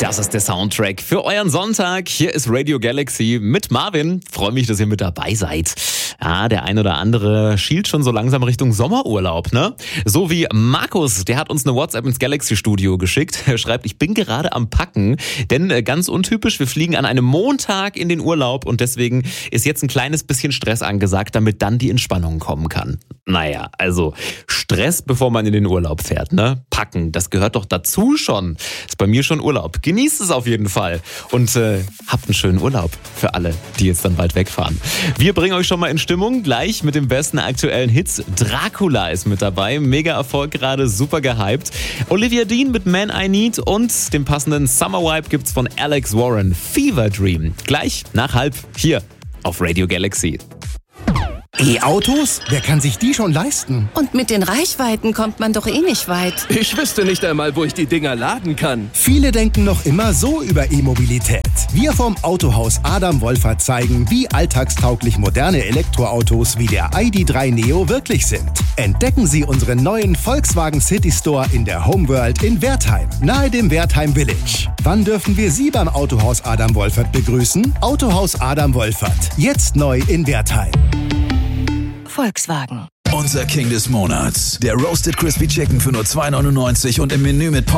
Das ist der Soundtrack für euren Sonntag. Hier ist Radio Galaxy mit Marvin. Freue mich, dass ihr mit dabei seid. Ja, der ein oder andere schielt schon so langsam Richtung Sommerurlaub, ne? So wie Markus, der hat uns eine WhatsApp ins Galaxy-Studio geschickt. Er schreibt, ich bin gerade am Packen, denn ganz untypisch, wir fliegen an einem Montag in den Urlaub und deswegen ist jetzt ein kleines bisschen Stress angesagt, damit dann die Entspannung kommen kann. Naja, also Stress, bevor man in den Urlaub fährt, ne? Packen, das gehört doch dazu schon. Ist bei mir schon Urlaub. Genießt es auf jeden Fall und habt einen schönen Urlaub für alle, die jetzt dann bald wegfahren. Wir bringen euch schon mal in Stimmung, gleich mit den besten aktuellen Hits. Dracula ist mit dabei, mega Erfolg gerade, super gehypt. Olivia Dean mit Man I Need und den passenden Summer Vibe gibt's von Alex Warren, Fever Dream. Gleich nach 12:30 hier auf Radio Galaxy. E-Autos? Wer kann sich die schon leisten? Und mit den Reichweiten kommt man doch eh nicht weit. Ich wüsste nicht einmal, wo ich die Dinger laden kann. Viele denken noch immer so über E-Mobilität. Wir vom Autohaus Adam Wolfert zeigen, wie alltagstauglich moderne Elektroautos wie der ID.3 Neo wirklich sind. Entdecken Sie unseren neuen Volkswagen City Store in der Homeworld in Wertheim, nahe dem Wertheim Village. Wann dürfen wir Sie beim Autohaus Adam Wolfert begrüßen? Autohaus Adam Wolfert, jetzt neu in Wertheim. Volkswagen. Unser King des Monats. Der Roasted Crispy Chicken für nur 2,99 und im Menü mit